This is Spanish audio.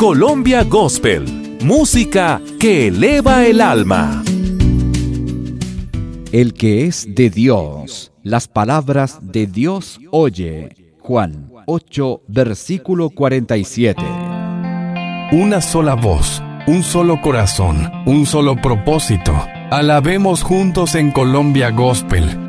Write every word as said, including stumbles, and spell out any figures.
Colombia Gospel, música que eleva el alma. El que es de Dios, las palabras de Dios oye. Juan ocho, versículo cuarenta y siete. Una sola voz, un solo corazón, un solo propósito. Alabemos juntos en Colombia Gospel.